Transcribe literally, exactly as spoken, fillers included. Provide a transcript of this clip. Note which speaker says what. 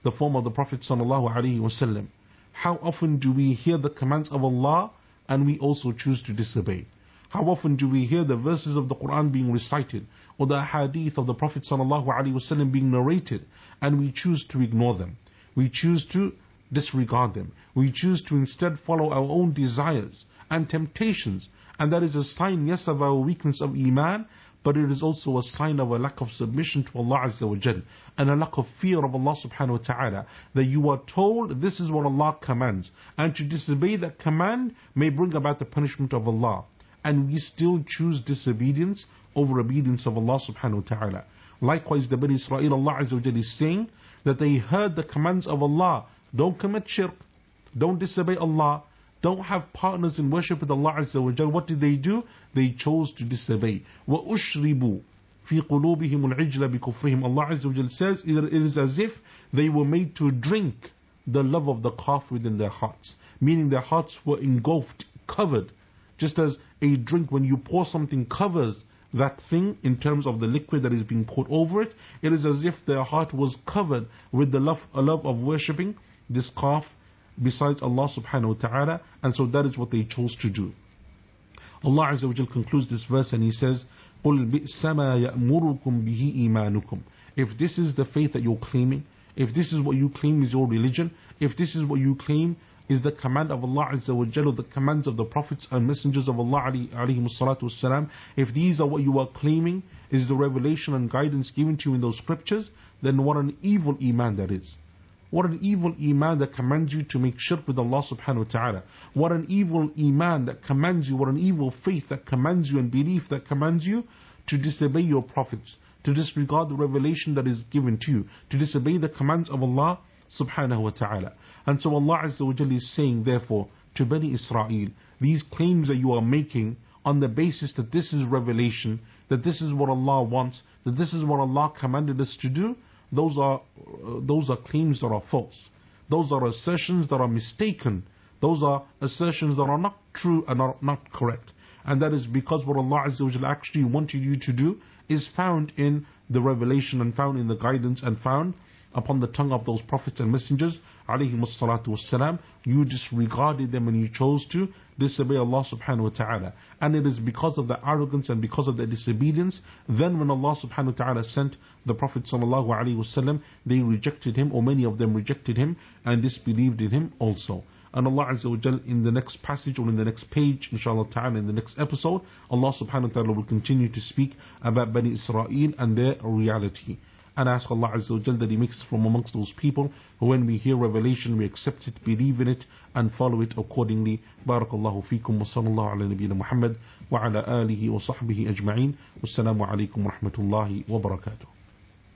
Speaker 1: the form of the Prophet sallallahu alaihi wasallam. How often do we hear the commands of Allah and we also choose to disobey? How often do we hear the verses of the Quran being recited or the hadith of the Prophet sallallahu alaihi wasallam being narrated and we choose to ignore them? We choose to disregard them. We choose to instead follow our own desires and temptations, and that is a sign, yes, of our weakness of Iman, but it is also a sign of a lack of submission to Allah Azza wa Jal and a lack of fear of Allah subhanahu wa ta'ala, that you are told this is what Allah commands, and to disobey that command may bring about the punishment of Allah, and we still choose disobedience over obedience of Allah subhanahu wa ta'ala. Likewise, the Bani Israel, Allah Azza wa Jal is saying that they heard the commands of Allah. Don't commit shirk, don't disobey Allah, don't have partners in worship with Allah Azza wa Jal. What did they do? They chose to disobey. وَأُشْرِبُوا فِي قُلُوبِهِمُ الْعِجْلَ بِكُفْرِهِمْ. Allah Azza wa Jal says it is as if they were made to drink the love of the calf within their hearts, meaning their hearts were engulfed, covered, just as a drink, when you pour something, covers that thing in terms of the liquid that is being poured over it. It is as if their heart was covered with the love, love of worshipping this calf besides Allah subhanahu wa ta'ala, and so that is what they chose to do. Allah Azza wa Jal concludes this verse and He says, قُلْ بِئْسَ مَا يَأْمُرُكُمْ بِهِ إِيمَانُكُمْ. If this is the faith that you're claiming, if this is what you claim is your religion, if this is what you claim is the command of Allah Azza wa Jal, the commands of the prophets and messengers of Allah alayhi salatu wassalam, if these are what you are claiming is the revelation and guidance given to you in those scriptures, then what an evil iman that is. What an evil iman that commands you to make shirk with Allah subhanahu wa ta'ala. What an evil iman that commands you, what an evil faith that commands you and belief that commands you to disobey your prophets, to disregard the revelation that is given to you, to disobey the commands of Allah subhanahu wa ta'ala. And so Allah Azza wa Jalla is saying therefore to Bani Israel, these claims that you are making on the basis that this is revelation, that this is what Allah wants, that this is what Allah commanded us to do, those are uh, those are claims that are false. Those are assertions that are mistaken. Those are assertions that are not true and are not correct. And that is because what Allah Azza wa Jalla actually wanted you to do is found in the revelation and found in the guidance and found upon the tongue of those prophets and messengers alayhimus salatu wassalam. You disregarded them and you chose to disobey Allah subhanahu wa ta'ala. And it is because of the arrogance and because of the disobedience, then when Allah subhanahu wa ta'ala sent the Prophet sallallahu alayhi wasallam, they rejected him, or many of them rejected him and disbelieved in him also. And Allah Azza wa Jal in the next passage or in the next page, inshallah ta'ala, in the next episode, Allah subhanahu wa ta'ala will continue to speak about Bani Israel and their reality. And ask Allah Azza wa Jal that He makes us from amongst those people who, when we hear revelation, we accept it, believe in it, and follow it accordingly. Barakallahu feekum wa sallallahu ala nabiyyina Muhammad wa ala alihi wa sahbihi ajma'in. Wassalamu alaikum wa rahmatullahi wa barakatuh.